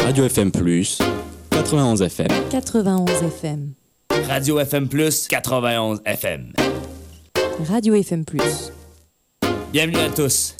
Radio FM+, 91 FM. 91 FM. Radio FM+, 91 FM. Radio FM+. Bienvenue à tous.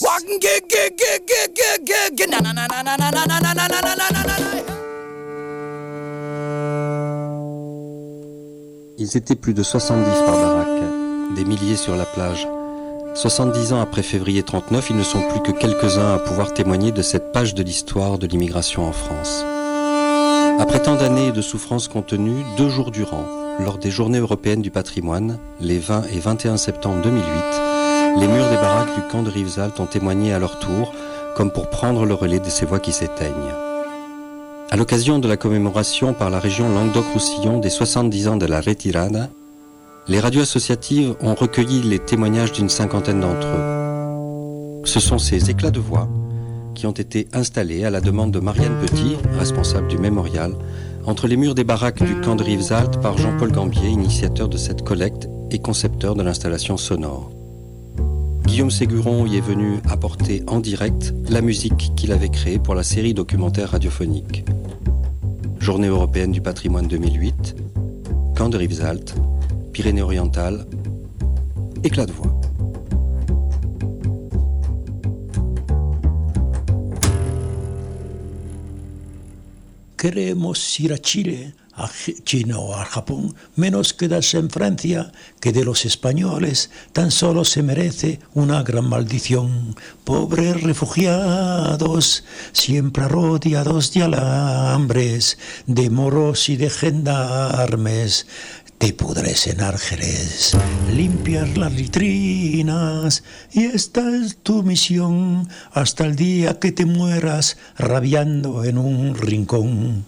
Ils étaient plus de 70 par baraque, des milliers sur la plage. 70 ans après février 39, ils ne sont plus que quelques-uns à pouvoir témoigner de cette page de l'histoire de l'immigration en France. Après tant d'années de souffrances contenues, 2 jours durant, lors des Journées européennes du patrimoine, les 20 et 21 septembre 2008, les murs des baraques du camp de Rivesaltes ont témoigné à leur tour, comme pour prendre le relais de ces voix qui s'éteignent. À l'occasion de la commémoration par la région Languedoc-Roussillon des 70 ans de la Retirada, les radios associatives ont recueilli les témoignages d'une 50aine d'entre eux. Ce sont ces éclats de voix qui ont été installés à la demande de Marianne Petit, responsable du mémorial, entre les murs des baraques du camp de Rivesaltes par Jean-Paul Gambier, initiateur de cette collecte et concepteur de l'installation sonore. Guillaume Séguron y est venu apporter en direct la musique qu'il avait créée pour la série documentaire radiophonique. Journée européenne du patrimoine 2008, camp de Rivesaltes, Pyrénées-Orientales, éclat de voix. Queremos ir a Chile, a China o a Japón, menos quedarse en Francia, que de los españoles tan solo se merece una gran maldición. Pobres refugiados, siempre rodeados de alambres, de moros y de gendarmes. Te pudres en Árgeles, limpiar las litrinas, y esta es tu misión hasta el día que te mueras rabiando en un rincón.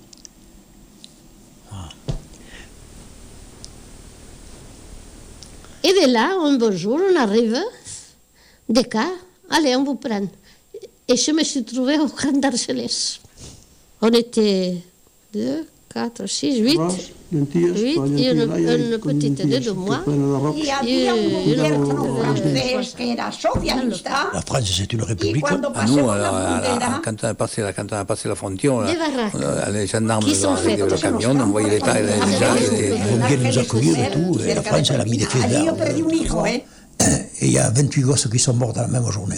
Et de là, un beau jour, on arrive, des cas, allez, on vous prend. Et je me suis trouvée au camp d'Argelès. On était 2, 4, 6, 8. 8 y una petita de 2 mois. Y había un gobierno francés que era socialista. La France, c'est une république. À nous, quand on a passé la frontière, les gendarmes avec le camion, on voyait les tas et les gens. Ils vont bien nous accueillir et tout. Et la France, elle a mis des clés Allí yo perdí un hijo, Et il y a 28 gosses qui sont morts dans la même journée.